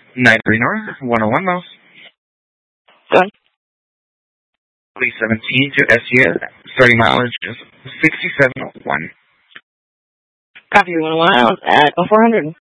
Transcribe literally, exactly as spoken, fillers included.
nine three North, one oh one miles. Done. Please seventeen to S U S, starting mileage is sixty-seven oh one. Copy one oh one miles at four hundred.